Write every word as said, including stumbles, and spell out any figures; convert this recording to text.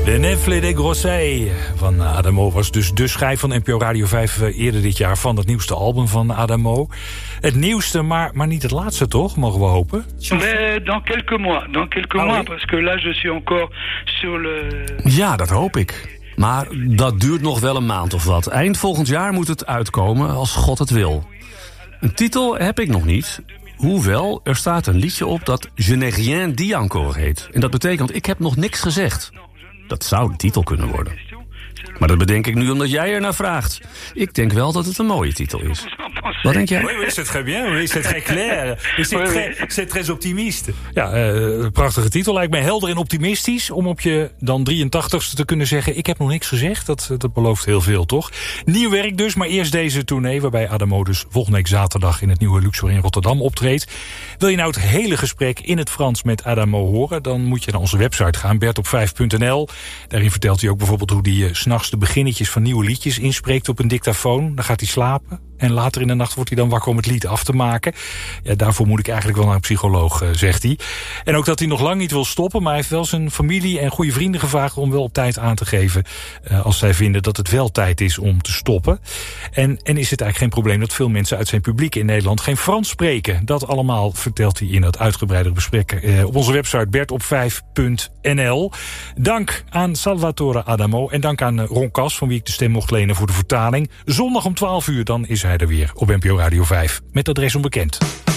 De Nefle de Grossey van Adamo was dus de schijf van N P O Radio vijf eerder dit jaar van het nieuwste album van Adamo. Het nieuwste, maar, maar niet het laatste, toch? Mogen we hopen? Mais dans quelques mois, dans quelques Ah, mois, oui. parce que là je suis encore sur le... Ja, dat hoop ik. Maar dat duurt nog wel een maand of wat. Eind volgend jaar moet het uitkomen, als God het wil. Een titel heb ik nog niet. Hoewel, er staat een liedje op dat Je n'ai rien dit encore heet. En dat betekent, ik heb nog niks gezegd. Dat zou de titel kunnen worden. Maar dat bedenk ik nu omdat jij er naar vraagt. Ik denk wel dat het een mooie titel is. Wat denk jij? Oui, oui, c'est très bien. Oui, c'est très clair. C'est très, c'est très optimiste. Ja, uh, prachtige titel. Lijkt mij helder en optimistisch. Om op je dan drieëntachtigste te kunnen zeggen... ik heb nog niks gezegd. Dat, dat belooft heel veel, toch? Nieuw werk dus, maar eerst deze tournee... waarbij Adamo dus volgende week zaterdag... in het Nieuwe Luxor in Rotterdam optreedt. Wil je nou het hele gesprek in het Frans met Adamo horen... dan moet je naar onze website gaan, bert op vijf punt n l. Daarin vertelt hij ook bijvoorbeeld hoe hij uh, 's nachts de beginnetjes van nieuwe liedjes inspreekt op een dictafoon. Dan gaat hij slapen. En later in de nacht wordt hij dan wakker om het lied af te maken. Ja, daarvoor moet ik eigenlijk wel naar een psycholoog, zegt hij. En ook dat hij nog lang niet wil stoppen... maar hij heeft wel zijn familie en goede vrienden gevraagd... om wel op tijd aan te geven uh, als zij vinden dat het wel tijd is om te stoppen. En, en is het eigenlijk geen probleem dat veel mensen uit zijn publiek in Nederland... geen Frans spreken. Dat allemaal vertelt hij in dat uitgebreide gesprek... Uh, op onze website bert op vijf punt n l. Dank aan Salvatore Adamo en dank aan Ron Kas... van wie ik de stem mocht lenen voor de vertaling. Zondag om twaalf uur, dan is hij er weer op N P O Radio vijf. Met adres onbekend.